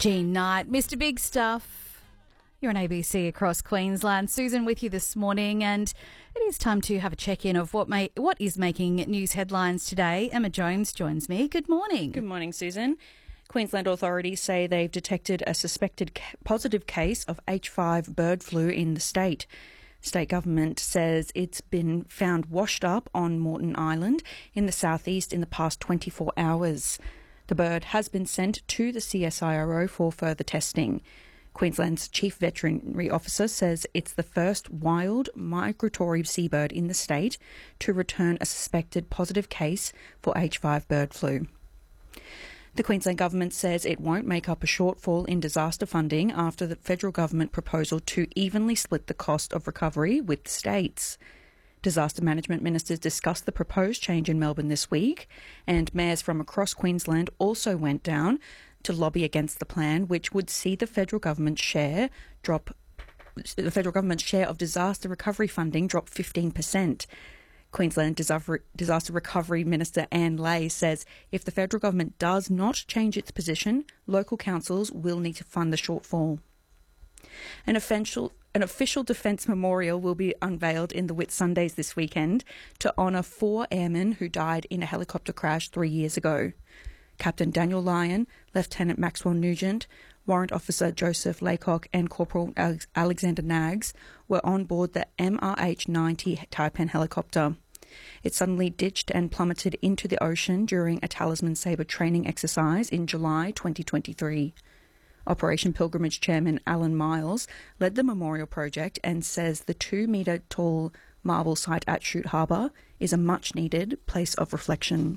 Jean Knight, Mr. Big Stuff. You're on ABC across Queensland. Susan with you this morning, and it is time to have a check-in of what is making news headlines today. Emma Jones joins me. Good morning. Good morning, Susan. Queensland authorities say they've detected a suspected positive case of H5 bird flu in the state. State government says it's been found washed up on Moreton Island in the southeast in the past 24 hours. The bird has been sent to the CSIRO for further testing. Queensland's Chief Veterinary Officer says it's the first wild migratory seabird in the state to return a suspected positive case for H5 bird flu. The Queensland Government says it won't make up a shortfall in disaster funding after the federal government proposal to evenly split the cost of recovery with the states. Disaster management ministers discussed the proposed change in Melbourne this week, and mayors from across Queensland also went down to lobby against the plan, which would see the federal government's share of disaster recovery funding drop 15%. Queensland Disaster Recovery Minister Anne Ley says if the federal government does not change its position, local councils will need to fund the shortfall. An official defence memorial will be unveiled in the Whitsundays this weekend to honour 4 airmen who died in a helicopter crash 3 years ago. Captain Daniel Lyon, Lieutenant Maxwell Nugent, Warrant Officer Joseph Laycock and Corporal Alexander Nags were on board the MRH-90 Taipan helicopter. It suddenly ditched and plummeted into the ocean during a Talisman Sabre training exercise in July 2023. Operation Pilgrimage Chairman Alan Miles led the memorial project and says the 2-metre-tall marble site at Shute Harbour is a much-needed place of reflection.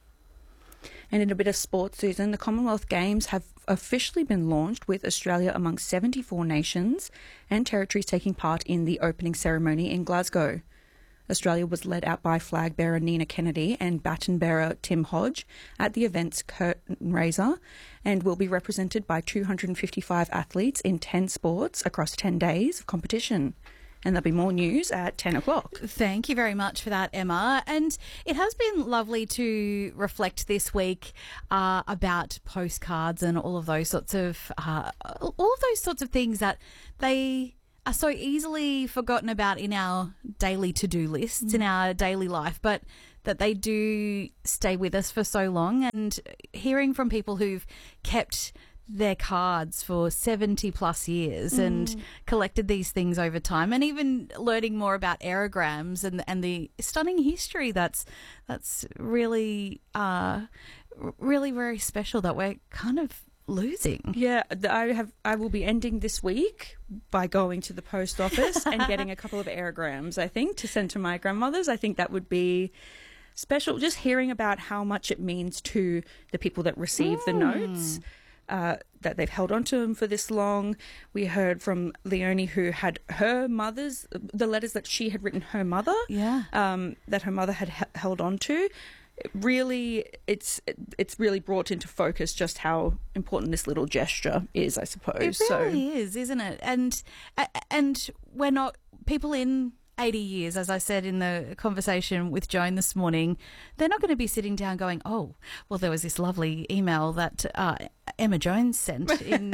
And in a bit of sport, Susan, the Commonwealth Games have officially been launched with Australia among 74 nations and territories taking part in the opening ceremony in Glasgow. Australia was led out by flag bearer Nina Kennedy and baton bearer Tim Hodge at the event's curtain raiser, and will be represented by 255 athletes in 10 sports across 10 days of competition. And there'll be more news at 10 o'clock. Thank you very much for that, Emma. And it has been lovely to reflect this week about postcards and all of those sorts of things that they are so easily forgotten about in our daily to-do lists, in our daily life, but that they do stay with us for so long. And hearing from people who've kept their cards for 70 plus years and collected these things over time, and even learning more about aerograms and the stunning history that's really really very special that we're kind of losing. Yeah, I will be ending this week by going to the post office and getting a couple of aerograms, I think, to send to my grandmothers. I think that would be special, just hearing about how much it means to the people that receive the notes. That they've held on to them for this long. We heard from Leonie, who had her mother's, the letters that she had written her mother, that her mother had held on to. Really, it's really brought into focus just how important this little gesture is, I suppose. It really is, isn't it? And we're not, people in 80 years, as I said in the conversation with Joan this morning, they're not going to be sitting down going, oh, well, there was this lovely email that Emma Jones sent in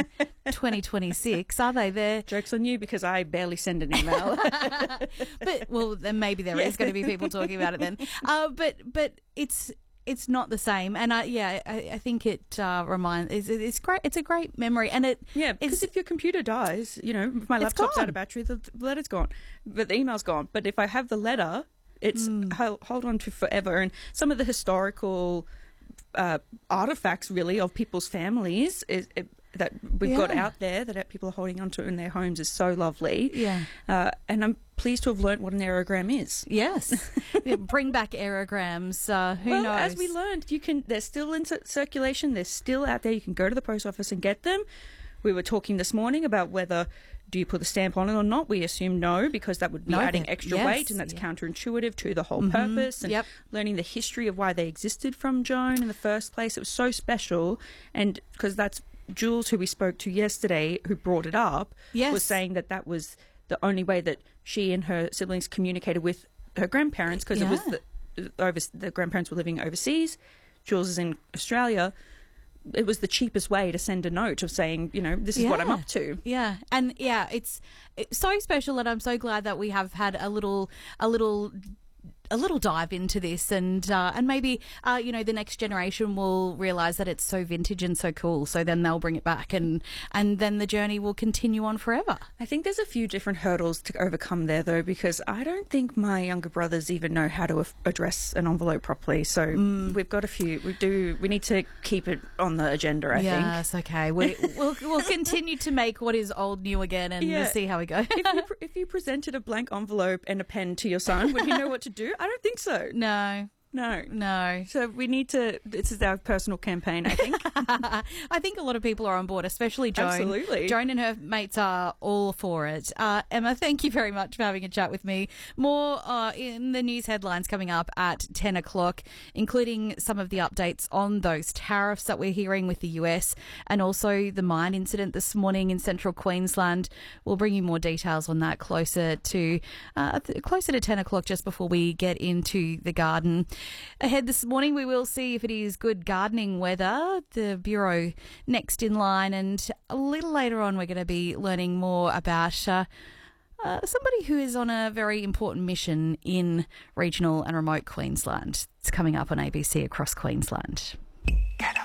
2026, are they? There. Joke's on you, because I barely send an email. But, well, then maybe there is going to be people talking about it then. But it's not the same, and I think it it's great. It's a great memory, and because if your computer dies, if my laptop's out of battery, the letter's gone, but the email's gone. But if I have the letter, it's hold on to forever. And some of the historical artifacts, really, of people's families that we've got out there that people are holding onto in their homes is so lovely. Yeah, and I'm pleased to have learnt what an aerogram is. Yes, bring back aerograms. Who knows? As we learned, they're still in circulation. They're still out there. You can go to the post office and get them. We were talking this morning about whether do you put a stamp on it or not. We assume no, because that would be adding extra weight, and that's counterintuitive to the whole purpose. And learning the history of why they existed from Joan in the first place. It was so special, and because that's Jules, who we spoke to yesterday, who brought it up, was saying that was the only way that she and her siblings communicated with her grandparents, because it was the grandparents were living overseas. Jules is in Australia. it was the cheapest way to send a note of saying, this is what I'm up to. Yeah. And it's so special, and I'm so glad that we have had a little dive into this, and maybe the next generation will realise that it's so vintage and so cool, so then they'll bring it back, and then the journey will continue on forever. I think there's a few different hurdles to overcome there, though, because I don't think my younger brothers even know how to address an envelope properly, so we've got a few. We need to keep it on the agenda, I think. Yes, okay. We'll continue to make what is old new again, and we'll see how we go. If you presented a blank envelope and a pen to your son, would he know what to do? I don't think so. No. So we need to. This is our personal campaign, I think. I think a lot of people are on board, especially Joan. Absolutely. Joan and her mates are all for it. Emma, thank you very much for having a chat with me. More in the news headlines coming up at 10 o'clock, including some of the updates on those tariffs that we're hearing with the US, and also the mine incident this morning in central Queensland. We'll bring you more details on that closer to 10 o'clock, just before we get into the garden. Ahead this morning, we will see if it is good gardening weather, the Bureau next in line, and a little later on we're going to be learning more about somebody who is on a very important mission in regional and remote Queensland. It's coming up on ABC Across Queensland.